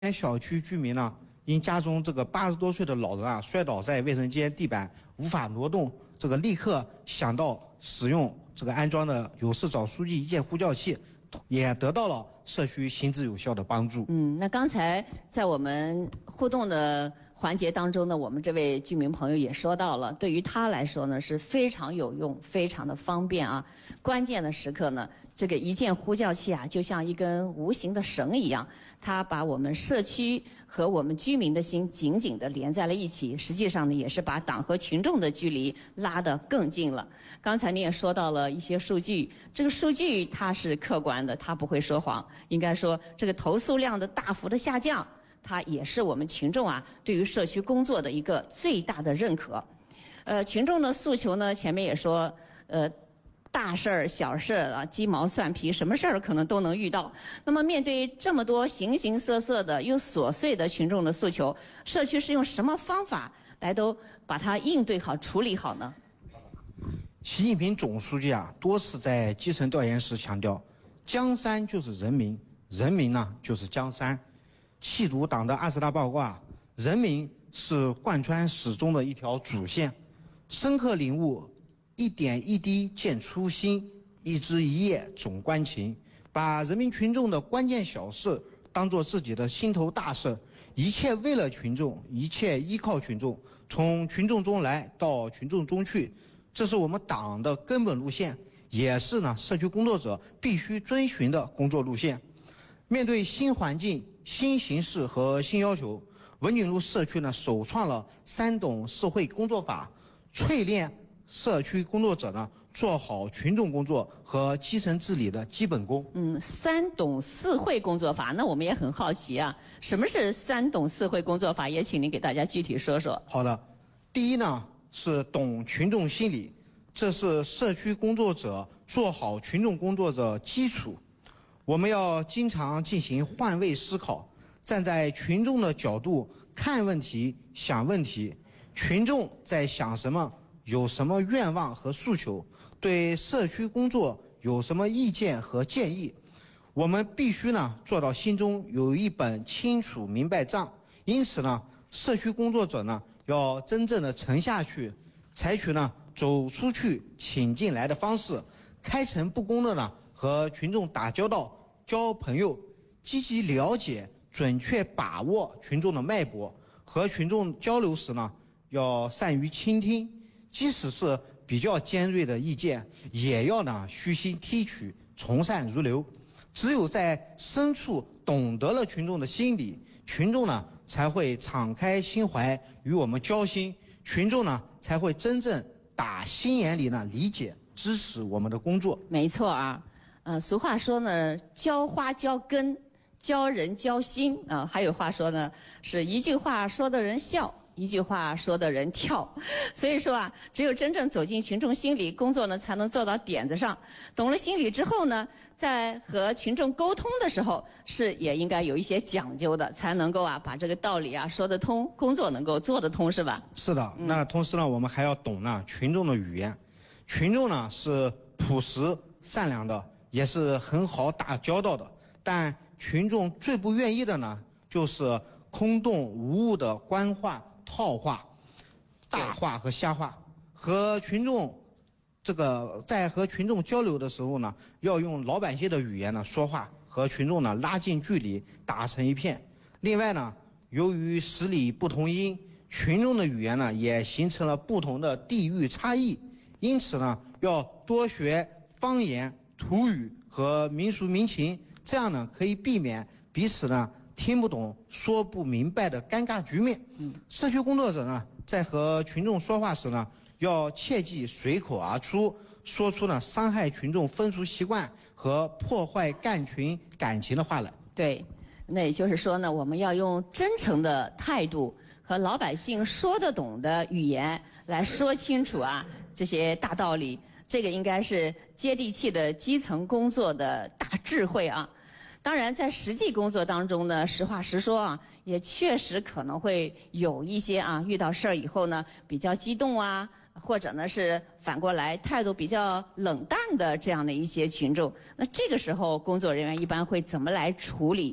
小区居民呢，因家中这个80多岁的老人啊摔倒在卫生间地板无法挪动，这个立刻想到使用这个安装的有事找书记一键呼叫器，也得到了社区行之有效的帮助。 那刚才在我们互动的环节当中呢，我们这位居民朋友也说到了，对于他来说呢是非常有用，非常的方便啊。关键的时刻呢，这个一键呼叫器啊，就像一根无形的绳一样，它把我们社区和我们居民的心紧紧地连在了一起。实际上呢，也是把党和群众的距离拉得更近了。刚才您也说到了一些数据，这个数据它是客观的，它不会说谎。应该说，这个投诉量的大幅的下降，它也是我们群众啊对于社区工作的一个最大的认可。群众的诉求呢，前面也说，大事儿、小事儿啊，鸡毛蒜皮，什么事儿可能都能遇到。那么，面对这么多形形色色的又琐碎的群众的诉求，社区是用什么方法来都把它应对好、处理好呢？ 习近平总书记啊多次在基层调研时强调，江山就是人民，人民呢就是江山。细读党的20大报告啊，人民是贯穿始终的一条主线，深刻领悟一点一滴见初心，一枝一叶总关情，把人民群众的关键小事当作自己的心头大事，一切为了群众，一切依靠群众，从群众中来到群众中去，这是我们党的根本路线，也是呢社区工作者必须遵循的工作路线。面对新环境、新形势和新要求，文景路社区呢首创了3懂4会工作法，淬炼社区工作者呢做好群众工作和基层治理的基本功。 3懂4会工作法，那我们也很好奇啊，什么是3懂4会工作法？也请您给大家具体说说。 好的，第一呢是懂群众心理，这是社区工作者做好群众工作的基础。我们要经常进行换位思考，站在群众的角度看问题、想问题，群众在想什么，有什么愿望和诉求，对社区工作有什么意见和建议，我们必须呢做到心中有一本清楚明白账。因此呢，社区工作者呢要真正的沉下去，采取呢走出去请进来的方式，开诚布公的呢和群众打交道、交朋友，积极了解、准确把握群众的脉搏。和群众交流时呢，要善于倾听，即使是比较尖锐的意见，也要呢虚心听取，从善如流。只有在深处懂得了群众的心理，群众呢才会敞开心怀与我们交心，群众呢才会真正打心眼里呢理解、支持我们的工作。 没错啊，俗话说呢，浇花浇根，教人教心啊。还有话说呢，是一句话说的人笑，一句话说的人跳。所以说啊，只有真正走进群众心里，工作呢才能做到点子上。懂了心理之后呢，在和群众沟通的时候，是也应该有一些讲究的，才能够啊把这个道理啊说得通，工作能够做得通，是吧？ 是的，那同时呢，我们还要懂呢群众的语言。群众呢是朴实善良的，也是很好打交道的，但群众最不愿意的呢，就是空洞无物的官话、套话、大话和瞎话。和群众在和群众交流的时候呢，要用老百姓的语言呢说话，和群众呢拉近距离，打成一片。另外呢，由于十里不同音，群众的语言呢也形成了不同的地域差异，因此呢，要多学方言、土语和民俗民情，这样呢可以避免彼此呢听不懂、说不明白的尴尬局面。社区工作者呢在和群众说话时呢，要切忌随口而出，说出呢伤害群众风俗习惯和破坏干群感情的话来。 对，那也就是说呢，我们要用真诚的态度和老百姓说得懂的语言来说清楚啊这些大道理。这个应该是接地气的基层工作的大智慧啊。当然，在实际工作当中呢，实话实说啊，也确实可能会有一些啊，遇到事儿以后呢，比较激动啊，或者呢是反过来态度比较冷淡的这样的一些群众。那这个时候，工作人员一般会怎么来处理？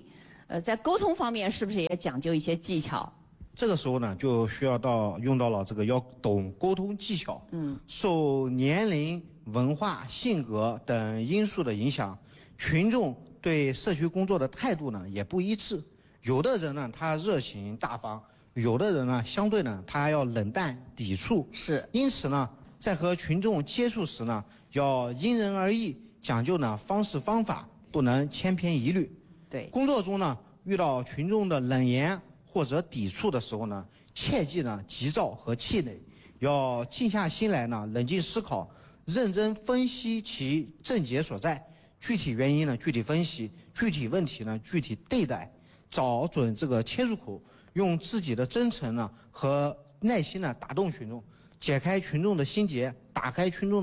在沟通方面是不是也讲究一些技巧？ 这个时候呢，就需要用到了这个要懂沟通技巧。受年龄、文化、性格等因素的影响，群众对社区工作的态度呢也不一致。有的人呢，他热情大方；有的人呢，相对呢，他要冷淡抵触。 是。 因此呢，在和群众接触时呢，要因人而异，讲究呢方式方法，不能千篇一律。 对。 工作中呢，遇到群众的冷言或者抵触的时候呢，切忌呢急躁和气馁，要静下心来呢，冷静思考，认真分析其症结所在，具体原因呢具体分析，具体问题呢具体对待，找准这个切入口，用自己的真诚呢和耐心呢打动群众，解开群众的心结，打开群众